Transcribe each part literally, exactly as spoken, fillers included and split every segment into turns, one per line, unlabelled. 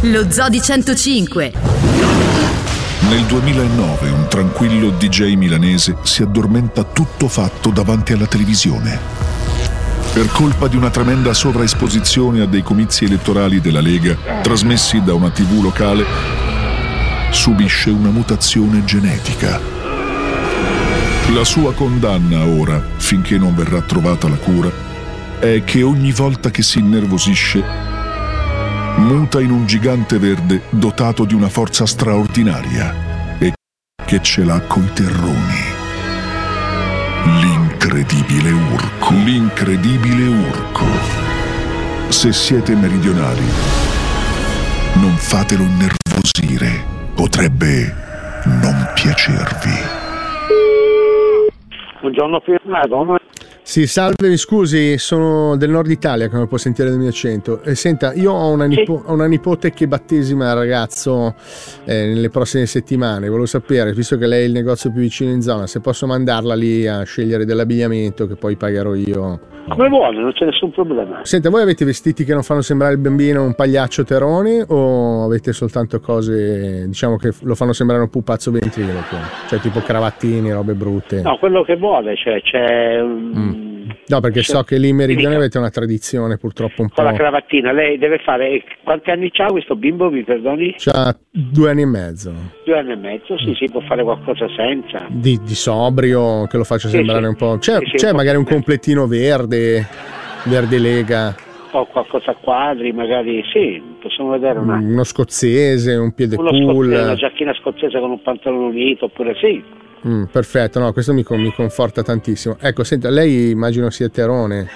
Lo Zoo di centocinque.
Nel duemilanove un tranquillo D J milanese si addormenta tutto fatto davanti alla televisione. Per colpa di una tremenda sovraesposizione a dei comizi elettorali della Lega, trasmessi da una tivù locale, subisce una mutazione genetica. La sua condanna ora, finché non verrà trovata la cura, è che ogni volta che si innervosisce muta in un gigante verde dotato di una forza straordinaria e che ce l'ha coi terroni. L'incredibile Urco. L'incredibile Urco. Se siete meridionali, non fatelo innervosire. Potrebbe non piacervi.
Buongiorno firmato.
Sì, salve, mi scusi, sono del nord Italia, come può sentire dal mio accento. E senta, io ho una, nipo- ho una nipote che battesima il ragazzo eh, nelle prossime settimane. Volevo sapere, visto che lei è il negozio più vicino in zona, se posso mandarla lì a scegliere dell'abbigliamento che poi pagherò io.
Come vuole, non c'è nessun problema.
Senta, voi avete vestiti che non fanno sembrare il bambino un pagliaccio terone o avete soltanto cose, diciamo, che lo fanno sembrare un pupazzo ventriloquo? Cioè tipo cravattini, robe brutte?
No, quello che vuole, cioè c'è...
Mm. No, perché so che lì in Meridione avete una tradizione purtroppo un po'.
Con la cravattina, lei deve fare... Quanti anni c'ha questo bimbo, mi perdoni?
C'ha due anni e mezzo.
Due anni e mezzo, sì, si può fare qualcosa senza.
Di, di sobrio, che lo faccia
Sì,
sembrare
sì.
un po'... C'è,
Sì, sì,
c'è
un
magari
po'
un completino verde, verde lega,
O qualcosa a quadri, magari, sì, possiamo vedere un attimo.
uno scozzese, un piede
Uno
cool.
scozzese, una giacchina scozzese con un pantalone unito, oppure sì.
Mm, perfetto, no, questo mi, con- mi conforta tantissimo. Ecco, senta, lei immagino sia terone.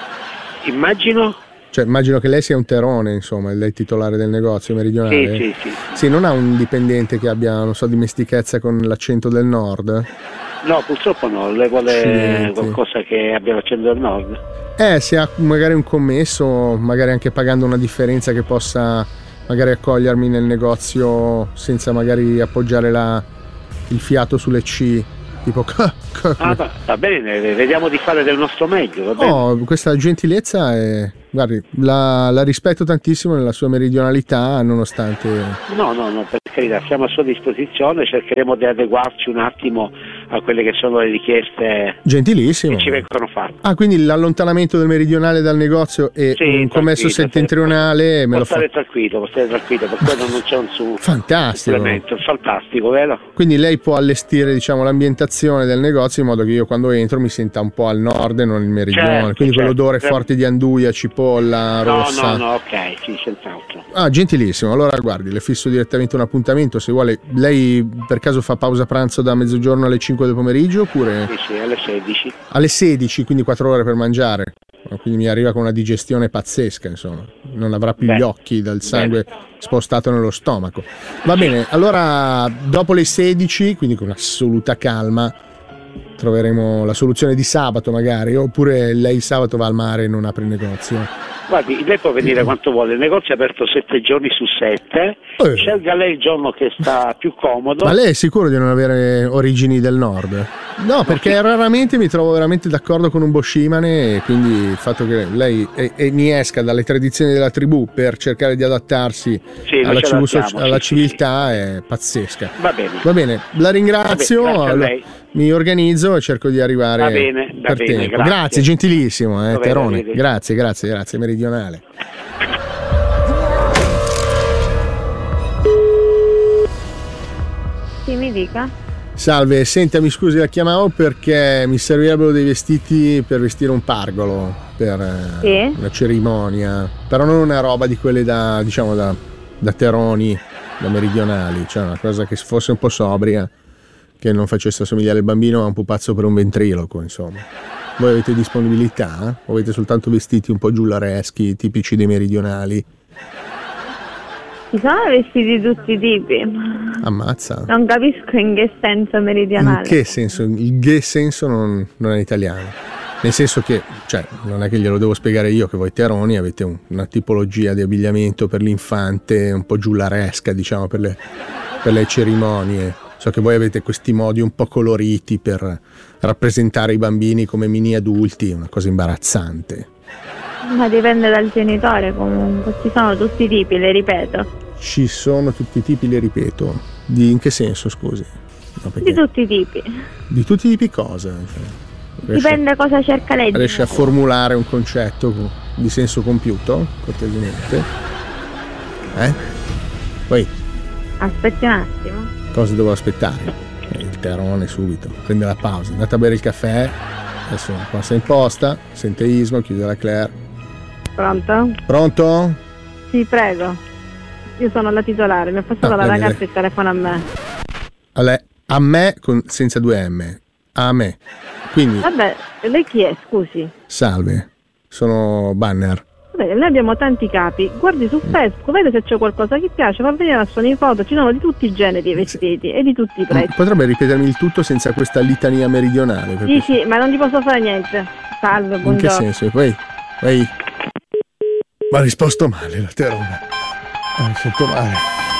Immagino?
Cioè, immagino che lei sia un terone, insomma, lei è titolare del negozio meridionale.
Sì, sì, sì.
Sì, non ha un dipendente che abbia, non so, dimestichezza con l'accento del nord?
No, purtroppo no, lei vuole
Accidenti.
qualcosa che abbia l'accento del nord.
Eh, se ha magari un commesso, magari anche pagando una differenza che possa magari accogliermi nel negozio senza magari appoggiare la, il fiato sulle C, tipo...
Ah, va, va bene, vediamo di fare del nostro meglio, va bene?
Oh, questa gentilezza è... Guardi, la, la rispetto tantissimo nella sua meridionalità, nonostante...
No, no, no, per carità, siamo a sua disposizione, cercheremo di adeguarci un attimo a quelle che sono le richieste
Gentilissimo.
che ci vengono fatte.
Ah, quindi l'allontanamento del meridionale dal negozio e
Sì,
un commesso
tranquillo,
settentrionale me
Può
lo fa...
stare tranquillo, può stare tranquillo, per quello non c'è un su
Fantastico.
supplemento, fantastico, vero?
Quindi lei può allestire, diciamo, l'ambientazione del negozio in modo che io quando entro mi senta un po' al nord e non il meridione.
Certo,
Quindi
certo.
quell'odore forte di anduia, cipolla,
No,
rossa.
no, no, ok, sì, senz'altro.
Ah, gentilissimo. Allora guardi, le fisso direttamente un appuntamento. Se vuole, lei per caso fa pausa pranzo da mezzogiorno alle cinque del pomeriggio oppure
Sì, sì, alle sedici.
alle sedici, quindi quattro ore per mangiare? Quindi mi arriva con una digestione pazzesca, insomma. Non avrà più
Beh,
gli occhi dal sangue
bene.
spostato nello stomaco. Va bene, allora dopo le sedici, quindi con assoluta calma, troveremo la soluzione di sabato magari, oppure lei sabato va al mare e non apre il negozio.
Guardi, lei può venire quanto vuole, il negozio è aperto sette giorni su sette,
Eh.
scelga lei il giorno che sta più comodo.
Ma lei è sicuro di non avere origini del nord? No, perché raramente mi trovo veramente d'accordo con un boshimane e quindi il fatto che lei e, e mi esca dalle tradizioni della tribù per cercare di adattarsi
Sì, noi
alla,
ci
civu-
adattiamo,
alla
sì,
civiltà è pazzesca.
Va bene.
Va bene, la ringrazio,
Va bene, grazie a
allora,
lei.
mi organizzo e cerco di arrivare
Va bene, va
per
bene,
tempo.
grazie.
Grazie, gentilissimo, eh,
Va bene,
Terone.
arrivederci.
Grazie, grazie, grazie, meridionale.
Sì, mi dica.
Salve, senta, mi scusi, la chiamavo perché mi servirebbero dei vestiti per vestire un pargolo per eh,
Sì?
una cerimonia, però non una roba di quelle da, diciamo, da, da teroni, da meridionali, cioè una cosa che fosse un po' sobria, che non facesse assomigliare il bambino a un pupazzo per un ventriloquo, insomma. Voi avete disponibilità? O avete soltanto vestiti un po' giullareschi, tipici dei meridionali?
Ci sono vestiti di tutti i tipi.
Ammazza.
Non capisco in che senso meridionale.
In che senso? Il che senso non, non è italiano. Nel senso che, cioè, non è che glielo devo spiegare io che voi teroni avete un- una tipologia di abbigliamento per l'infante un po' giullaresca, diciamo, per le, per le cerimonie. So che voi avete questi modi un po' coloriti per rappresentare i bambini come mini adulti, è una cosa imbarazzante.
Ma dipende dal genitore comunque, ci sono tutti i tipi, le ripeto.
Ci sono tutti i tipi, le ripeto. Di, in che senso, scusi? No,
di tutti i tipi.
Di tutti i tipi cosa? Riesce,
Dipende cosa cerca lei.
Riesce a formulare un concetto di senso compiuto, cortesemente? Eh? Poi?
Aspetti un attimo.
Cosa devo aspettare? Eh, il terone subito. Prende la pausa, andate a bere il caffè. Adesso passa in posta, sente Isma, chiude la Claire.
Pronto?
Pronto?
Sì, prego. Io sono la titolare, mi ha passato
Ah,
la
bene,
ragazza
lei.
il telefono a me.
A, lei, a me con, senza due M. A me. Quindi,
Vabbè, lei chi è, scusi?
salve. Sono Banner.
Vabbè, noi abbiamo tanti capi. Guardi su Facebook, vede se c'è qualcosa che piace, fa venire la sua nipote, ci sono di tutti i generi di vestiti e di tutti i prezzi.
Potrebbe ripetermi il tutto senza questa litania meridionale?
Sì, sì, ma non ti posso fare niente. Salve,
In che
buongiorno.
senso? E poi, poi... Ma ha risposto male la terona. Ah, mi sento male.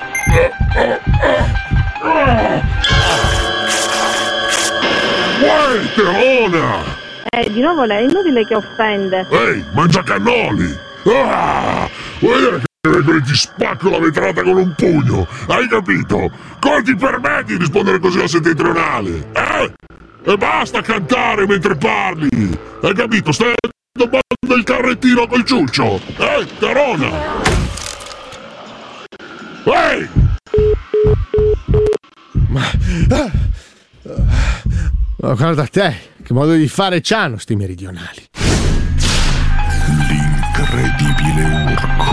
Uè, terona!
Eh, di nuovo lei, è inutile che offende.
Ehi, mangiacannoli! Ah! Vuoi vedere che vengo e ti spacco la vetrata con un pugno? Hai capito? Come ti permetti di rispondere così alla settentrionale? Eh? E basta cantare mentre parli! Hai capito? Stai addobbando il carrettino col ciuccio! Eh, terona! Ehi!
Ma... Ah, ma guarda te, che modo di fare c'hanno sti meridionali.
L'incredibile Urco.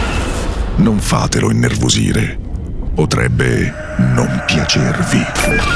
Non fatelo innervosire. Potrebbe non piacervi.